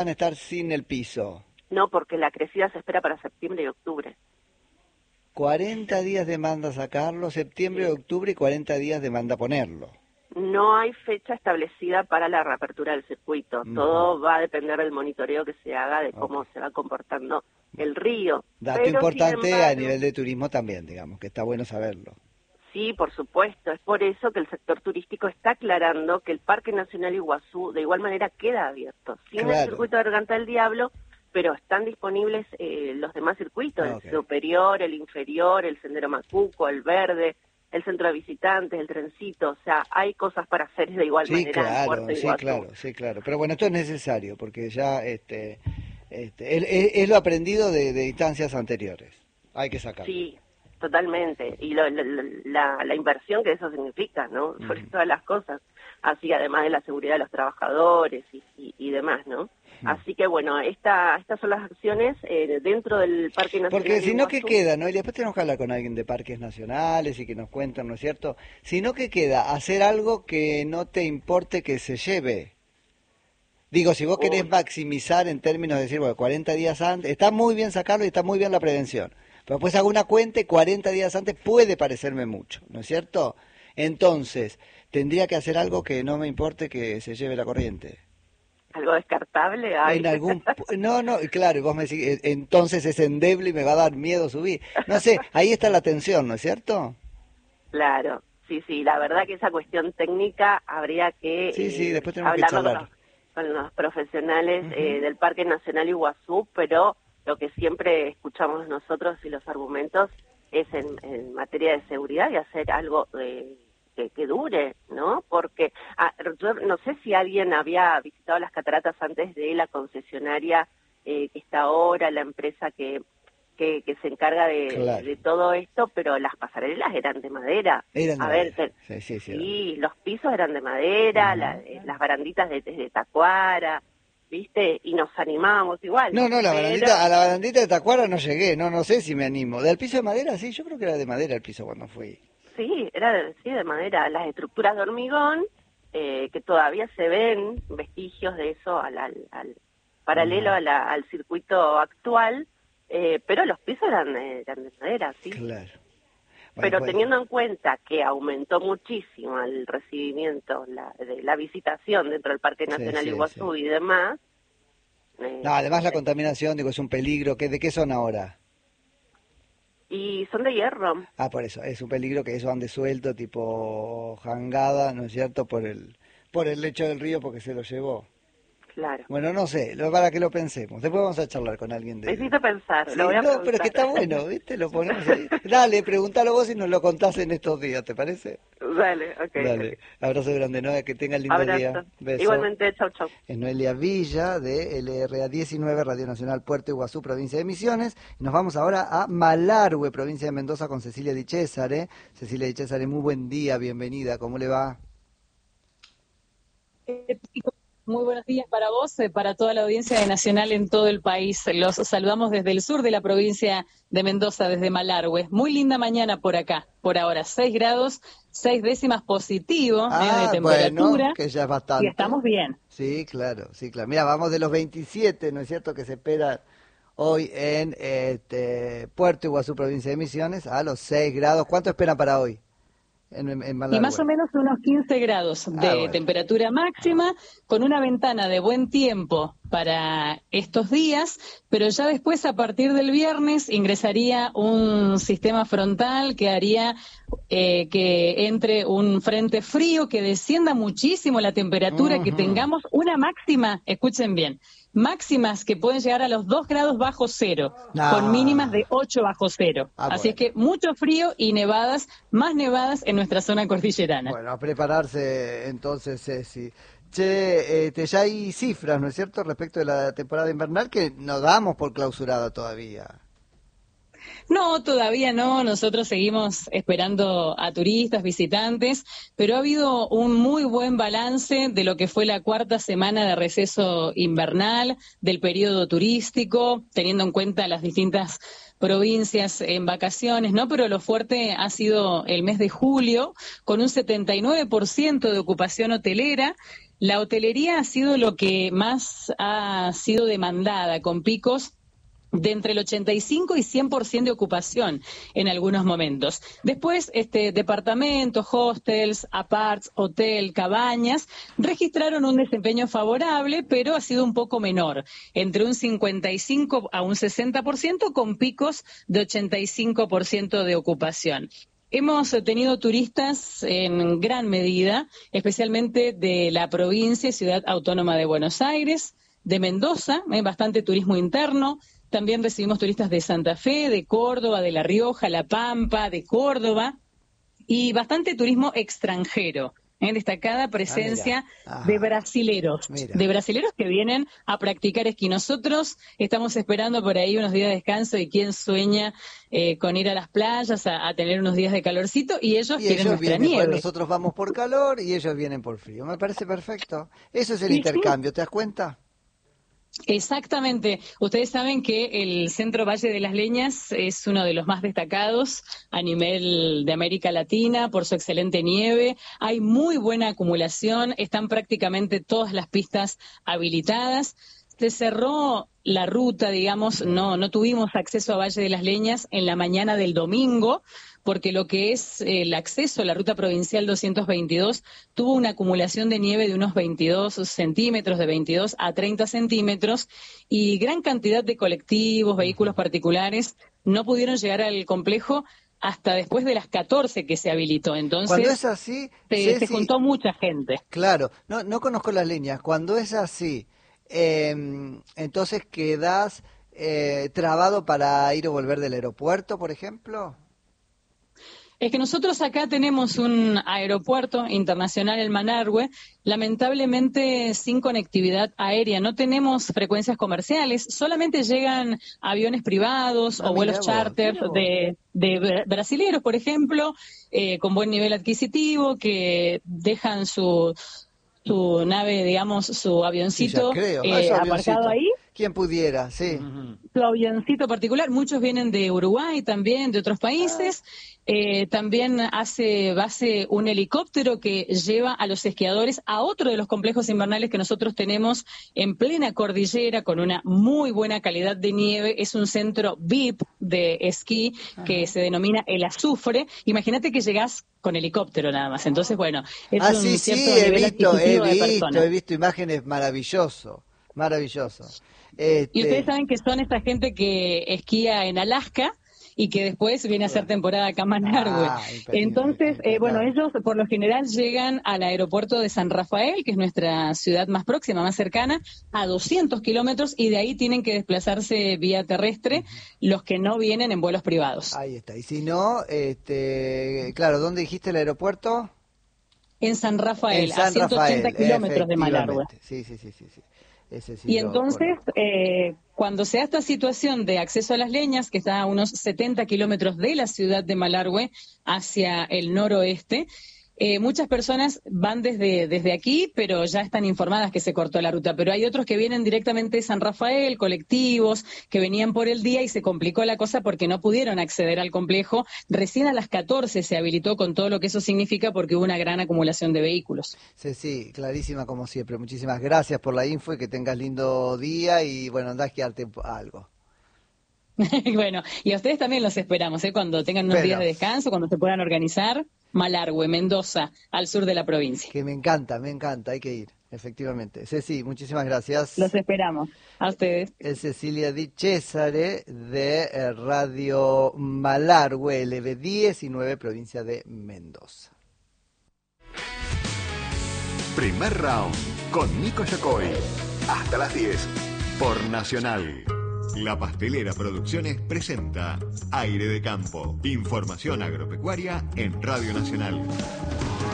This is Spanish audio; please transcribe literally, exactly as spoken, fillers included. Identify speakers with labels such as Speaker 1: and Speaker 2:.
Speaker 1: van a estar sin el piso?
Speaker 2: No, porque la crecida se espera para septiembre y octubre.
Speaker 1: cuarenta días demanda sacarlo, septiembre,
Speaker 2: Sí.
Speaker 1: octubre y cuarenta días demanda ponerlo.
Speaker 2: No hay fecha establecida para la reapertura del circuito.
Speaker 1: Uh-huh.
Speaker 2: Todo va a depender del monitoreo que se haga de cómo
Speaker 1: Okay.
Speaker 2: se va comportando el río.
Speaker 1: Dato
Speaker 2: Pero,
Speaker 1: importante
Speaker 2: sin embargo,
Speaker 1: a nivel de turismo también, digamos, que está bueno saberlo.
Speaker 2: Sí, por supuesto. Es por eso que el sector turístico está aclarando que el Parque Nacional Iguazú de igual manera queda abierto. Sin
Speaker 1: Claro.
Speaker 2: el circuito de Garganta del Diablo, pero están disponibles eh, los demás circuitos,
Speaker 1: Okay.
Speaker 2: el superior, el inferior, el Sendero Macuco, el verde, el centro de visitantes, el trencito. O sea, hay cosas para hacer de igual
Speaker 1: Sí,
Speaker 2: manera
Speaker 1: claro,
Speaker 2: en Puerto
Speaker 1: sí,
Speaker 2: Iguazú.
Speaker 1: claro, sí, claro. Pero bueno, esto es necesario porque ya este, este, es, es- es lo aprendido de, de instancias anteriores. Hay que sacarlo.
Speaker 2: Sí, totalmente. Y lo- la, la, la inversión que eso significa, ¿no?
Speaker 1: Uh-huh.
Speaker 2: Sobre todas las cosas. Así, además de la seguridad de los trabajadores y, y, y demás, ¿no?
Speaker 1: Uh-huh.
Speaker 2: Así que, bueno, esta, estas son las acciones eh, dentro del Parque Nacional.
Speaker 1: Porque si no, ¿qué
Speaker 2: Iguazú.
Speaker 1: queda? ¿No? Y después tenemos que hablar con alguien de parques nacionales y que nos cuenten, ¿no es cierto? Si no, ¿qué queda? Hacer algo que no te importe que se lleve. Digo, si vos
Speaker 2: Uy.
Speaker 1: querés maximizar en términos de decir, bueno, cuarenta días antes, está muy bien sacarlo y está muy bien la prevención. Pero después hago una cuenta y cuarenta días antes puede parecerme mucho, ¿no es cierto? Entonces, tendría que hacer algo que no me importe que se lleve la corriente.
Speaker 2: ¿Algo descartable? Ay.
Speaker 1: En algún... No, no, claro, y vos me decís, entonces es endeble y me va a dar miedo subir. No sé, ahí está la tensión, ¿no es cierto?
Speaker 2: Claro, sí, sí, la verdad que esa cuestión técnica habría que
Speaker 1: Sí, sí,
Speaker 2: eh,
Speaker 1: después tenemos que
Speaker 2: hablarlo con
Speaker 1: charlar.
Speaker 2: los, con los profesionales
Speaker 1: Uh-huh.
Speaker 2: eh, del Parque Nacional Iguazú, pero lo que siempre escuchamos nosotros y los argumentos es en, en materia de seguridad y hacer algo eh, que, que dure, ¿no? Porque ah, yo no sé si alguien había visitado las cataratas antes de la concesionaria eh, que está ahora, la empresa que Que, que se encarga de,
Speaker 1: Claro.
Speaker 2: de todo esto, pero las pasarelas eran de madera.
Speaker 1: Eran de
Speaker 2: a
Speaker 1: madera.
Speaker 2: ver,
Speaker 1: Sí, sí, sí,
Speaker 2: sí, los pisos eran de madera,
Speaker 1: uh-huh.
Speaker 2: la, eh, las baranditas de, de tacuara, ¿viste? Y nos animábamos igual.
Speaker 1: No, no, la
Speaker 2: pero...
Speaker 1: barandita, a la barandita de Tacuara no llegué, no, no sé si me animo. ¿Del piso de madera? Sí, yo creo que era de madera el piso cuando fui.
Speaker 2: Sí, era de, sí, de madera. Las estructuras de hormigón, eh, que todavía se ven vestigios de eso al, al, al paralelo
Speaker 1: uh-huh.
Speaker 2: a la, al circuito actual, eh, pero los pisos eran, eran de madera, sí.
Speaker 1: Claro. Bueno,
Speaker 2: pero
Speaker 1: pues...
Speaker 2: teniendo en cuenta que aumentó muchísimo el recibimiento, la, de la visitación dentro del Parque Nacional
Speaker 1: sí, sí,
Speaker 2: Iguazú
Speaker 1: sí.
Speaker 2: y demás... Eh,
Speaker 1: no, además la contaminación, digo, es un peligro. ¿Qué, ¿De qué son ahora?
Speaker 2: Y son de hierro.
Speaker 1: Ah, por eso, es un peligro que eso ande suelto, tipo jangada, ¿no es cierto? Por el, por el lecho del río porque se lo llevó.
Speaker 2: Claro.
Speaker 1: Bueno, no sé, lo, para que lo pensemos. Después vamos a charlar con alguien de...
Speaker 2: Necesito pensar,
Speaker 1: sí,
Speaker 2: lo voy a
Speaker 1: no,
Speaker 2: preguntar.
Speaker 1: pero es que está bueno, ¿viste? Lo ponemos ahí. Dale, pregúntalo vos y nos lo contás en estos días, ¿te parece?
Speaker 2: Dale, ok.
Speaker 1: Dale,
Speaker 2: okay.
Speaker 1: Abrazo grande, Noelia, que tenga lindo
Speaker 2: Abrazo.
Speaker 1: día. Beso.
Speaker 2: Igualmente, chau, chau.
Speaker 1: Es Noelia Villa de L R A diecinueve, Radio Nacional Puerto Iguazú, provincia de Misiones. Y nos vamos ahora a Malargüe, provincia de Mendoza, con Cecilia Di Césare. Cecilia Di Césare, muy buen día, bienvenida, ¿cómo le va?
Speaker 3: Muy buenos días para vos, para toda la audiencia de Nacional en todo el país. Los saludamos desde el sur de la provincia de Mendoza, desde Malargüe. Muy linda mañana por acá, por ahora, seis grados, seis décimas positivo
Speaker 1: Ah,
Speaker 3: eh, de temperatura.
Speaker 1: Bueno, que ya es bastante.
Speaker 3: Y estamos bien.
Speaker 1: Sí, claro, sí, claro. Mira, vamos de los veintisiete, ¿no es cierto?, que se espera hoy en este, Puerto Iguazú, provincia de Misiones, a los seis grados. ¿Cuánto esperan para hoy? En, en
Speaker 3: Y más o menos unos quince grados de
Speaker 1: ah, bueno.
Speaker 3: temperatura máxima, con una ventana de buen tiempo para estos días, pero ya después, a partir del viernes, ingresaría un sistema frontal que haría eh, que entre un frente frío, que descienda muchísimo la temperatura, uh-huh. que tengamos una máxima, escuchen bien, máximas que pueden llegar a los dos grados bajo cero, no. con mínimas de ocho bajo cero. Ah, Así bueno. es que mucho frío y nevadas, más nevadas en nuestra zona cordillerana.
Speaker 1: Bueno, a prepararse entonces, Ceci. Che, este, ya hay cifras, ¿no es cierto?, respecto de la temporada invernal que no damos por clausurada todavía.
Speaker 3: No, todavía no. Nosotros seguimos esperando a turistas, visitantes, pero ha habido un muy buen balance de lo que fue la cuarta semana de receso invernal, del periodo turístico, teniendo en cuenta las distintas provincias en vacaciones, ¿no? Pero lo fuerte ha sido el mes de julio, con un setenta y nueve por ciento de ocupación hotelera, La hotelería ha sido lo que más ha sido demandada, con picos de entre el ochenta y cinco y cien por ciento de ocupación en algunos momentos. Después, este, departamentos, hostels, aparts, hotel, cabañas, registraron un desempeño favorable, pero ha sido un poco menor, entre un cincuenta y cinco a un sesenta por ciento, con picos de ochenta y cinco por ciento de ocupación. Hemos tenido turistas en gran medida, especialmente de la provincia y ciudad autónoma de Buenos Aires, de Mendoza, hay bastante turismo interno. También recibimos turistas de Santa Fe, de Córdoba, de La Rioja, La Pampa, de Córdoba, y bastante turismo extranjero. ¿eh? Destacada presencia
Speaker 1: ah,
Speaker 3: de brasileros,
Speaker 1: mira.
Speaker 3: de brasileros que vienen a practicar esquí. Nosotros estamos esperando por ahí unos días de descanso, y quién sueña eh, con ir a las playas a, a tener unos días de calorcito, y ellos
Speaker 1: y
Speaker 3: quieren
Speaker 1: ellos
Speaker 3: nuestra
Speaker 1: vienen,
Speaker 3: nieve.
Speaker 1: pues nosotros vamos por calor y ellos vienen por frío. Me parece perfecto. Eso es el
Speaker 3: Sí,
Speaker 1: intercambio, ¿te das cuenta?
Speaker 3: Exactamente. Ustedes saben que el Centro Valle de las Leñas es uno de los más destacados a nivel de América Latina por su excelente nieve. Hay muy buena acumulación, están prácticamente todas las pistas habilitadas. Se cerró la ruta, digamos, no, no tuvimos acceso a Valle de las Leñas en la mañana del domingo, porque lo que es el acceso a la ruta provincial doscientos veintidós tuvo una acumulación de nieve de unos veintidós centímetros, de veintidós a treinta centímetros, y gran cantidad de colectivos, vehículos particulares no pudieron llegar al complejo hasta después de las catorce que se habilitó. Entonces,
Speaker 1: Cuando es así,
Speaker 3: se,
Speaker 1: Ceci,
Speaker 3: se juntó mucha gente.
Speaker 1: Claro, no, no conozco las líneas. Cuando es así, eh, entonces quedás eh, trabado para ir o volver del aeropuerto, por ejemplo.
Speaker 3: Es que nosotros acá tenemos un aeropuerto internacional, el Malargüe, lamentablemente sin conectividad aérea. No tenemos frecuencias comerciales, solamente llegan aviones privados
Speaker 1: Ah,
Speaker 3: o vuelos
Speaker 1: mirá vos,
Speaker 3: charter
Speaker 1: mirá vos.
Speaker 3: de, de brasileros, por ejemplo, eh, con buen nivel adquisitivo, que dejan su, su nave, digamos, su
Speaker 1: Sí, ya
Speaker 3: avioncito
Speaker 1: creo.
Speaker 3: eh,
Speaker 1: Eso,
Speaker 3: aparcado
Speaker 1: avioncito.
Speaker 3: ahí.
Speaker 1: Quien pudiera, sí.
Speaker 3: Su avioncito particular, muchos vienen de Uruguay también, de otros países. Eh, también hace base un helicóptero que lleva a los esquiadores a otro de los complejos invernales que nosotros tenemos en plena cordillera, con una muy buena calidad de nieve. Es un centro V I P de esquí que se denomina El Azufre. Imagínate que llegás con helicóptero nada más. Entonces, bueno, es
Speaker 1: Ah,
Speaker 3: un
Speaker 1: sí, sí,
Speaker 3: cierto
Speaker 1: he
Speaker 3: nivel
Speaker 1: visto, he
Speaker 3: adquisitivo de
Speaker 1: visto,
Speaker 3: personas.
Speaker 1: he visto imágenes maravilloso, maravilloso. Este,
Speaker 3: Y ustedes saben que son esta gente que esquía en Alaska y que después viene a hacer temporada acá a Malargüe.
Speaker 1: Ah, imp-
Speaker 3: Entonces, eh, bueno,
Speaker 1: impecable.
Speaker 3: ellos por lo general llegan al aeropuerto de San Rafael, que es nuestra ciudad más próxima, más cercana, a doscientos kilómetros, y de ahí tienen que desplazarse vía terrestre los que no vienen en vuelos privados.
Speaker 1: Ahí está. Y si no, este, claro, ¿dónde dijiste el aeropuerto?
Speaker 3: En San Rafael,
Speaker 1: En San
Speaker 3: a ciento ochenta
Speaker 1: Rafael,
Speaker 3: kilómetros de Malargüe.
Speaker 1: efectivamente. Sí, sí, sí, sí, sí. Ese sí
Speaker 3: Y
Speaker 1: lo
Speaker 3: entonces,
Speaker 1: conozco.
Speaker 3: eh, cuando se da esta situación de acceso a las leñas, que está a unos setenta kilómetros de la ciudad de Malargüe hacia el noroeste, eh, muchas personas van desde, desde aquí, pero ya están informadas que se cortó la ruta. Pero hay otros que vienen directamente de San Rafael, colectivos, que venían por el día, y se complicó la cosa porque no pudieron acceder al complejo. Recién a las catorce se habilitó, con todo lo que eso significa, porque hubo una gran acumulación de vehículos.
Speaker 1: Sí, sí, clarísima como siempre. Muchísimas gracias por la info y que tengas lindo día y bueno, andá a esquiarte algo.
Speaker 3: Bueno, y a ustedes también los esperamos, ¿eh? Cuando tengan unos
Speaker 1: Pero,
Speaker 3: días de descanso, cuando se puedan organizar. Malargüe, Mendoza, al sur de la provincia.
Speaker 1: que me encanta, me encanta, hay que ir, efectivamente. Ceci, muchísimas gracias.
Speaker 3: Los esperamos. A ustedes.
Speaker 1: Es Cecilia Di Cesare de eh, Radio Malargüe, L B diecinueve, provincia de Mendoza.
Speaker 4: Primer round con Nico Yacoy. Hasta las diez por Nacional. La Pastelera Producciones presenta Aire de Campo. Información agropecuaria en Radio Nacional.